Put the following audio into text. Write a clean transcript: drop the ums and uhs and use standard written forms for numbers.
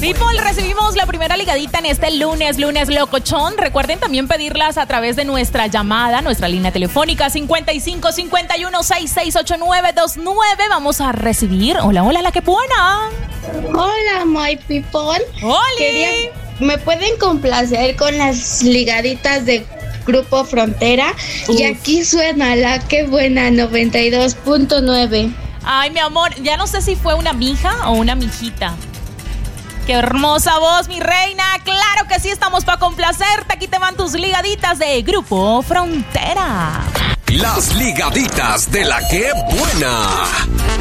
People, recibimos la primera ligadita en este lunes locochón. Recuerden también pedirlas a través de nuestra llamada, nuestra línea telefónica 55 51 66 8929. Vamos a recibir. Hola, la que buena. Hola, my people. ¡Holi! ¿Me pueden complacer con las ligaditas de Grupo Frontera? Uf. Y aquí suena la que buena 92.9. Ay, mi amor, ya no sé si fue una mija o una mijita. ¡Qué hermosa voz, mi reina! ¡Claro que sí, estamos para complacerte! Aquí te van tus ligaditas de Grupo Frontera. Las ligaditas de la que buena.